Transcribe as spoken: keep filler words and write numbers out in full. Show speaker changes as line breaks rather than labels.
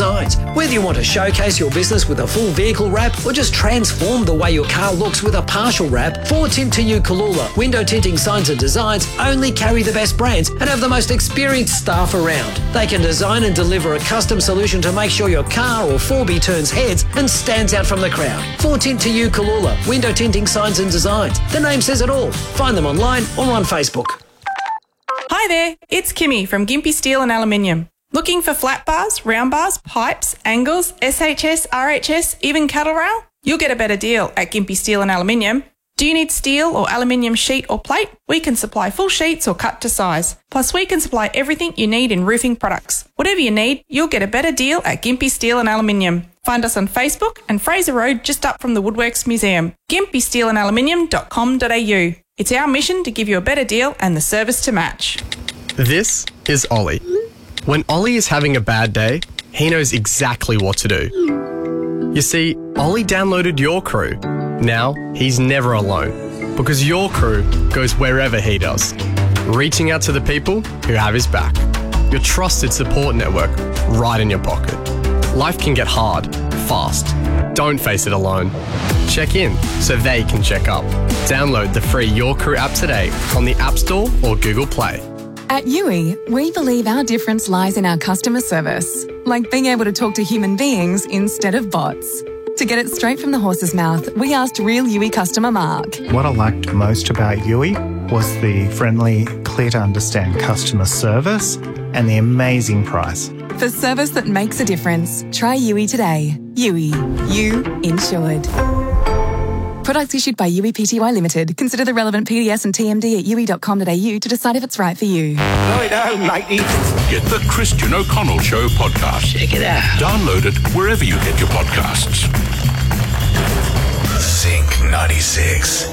Designs. Whether you want to showcase your business with a full vehicle wrap or just transform the way your car looks with a partial wrap, For Tint to You Kalula Window Tinting Signs and Designs only carry the best brands and have the most experienced staff around. They can design and deliver a custom solution to make sure your car or four B turns heads and stands out from the crowd. For Tint to You Kalula Window Tinting Signs and Designs. The name says it all. Find them online or on Facebook.
Hi there, it's Kimmy from Gympie Steel and Aluminium. Looking for flat bars, round bars, pipes, angles, S H S, R H S, even cattle rail? You'll get a better deal at Gympie Steel and Aluminium. Do you need steel or aluminium sheet or plate? We can supply full sheets or cut to size. Plus, we can supply everything you need in roofing products. Whatever you need, you'll get a better deal at Gympie Steel and Aluminium. Find us on Facebook and Fraser Road just up from the Woodworks Museum. gympie steel and aluminium dot com dot a u. It's our mission to give you a better deal and the service to match.
This is Ollie. When Ollie is having a bad day, he knows exactly what to do. You see, Ollie downloaded Your Crew. Now, he's never alone, because Your Crew goes wherever he does, reaching out to the people who have his back. Your trusted support network right in your pocket. Life can get hard, fast. Don't face it alone. Check in so they can check up. Download the free Your Crew app today on the App Store or Google Play.
At U I, we believe our difference lies in our customer service, like being able to talk to human beings instead of bots. To get it straight from the horse's mouth, we asked real U I customer Mark.
What I liked most about U I was the friendly, clear to understand customer service and the amazing price.
For service that makes a difference, try U I today. U I, you insured. Products issued by U I Pty Limited. Consider the relevant P D S and T M D at u i dot com dot a u to decide if it's right for you.
Right now, matey. Get the Christian O'Connell Show podcast.
Check it out.
Download it wherever you get your podcasts.
Zinc ninety-six.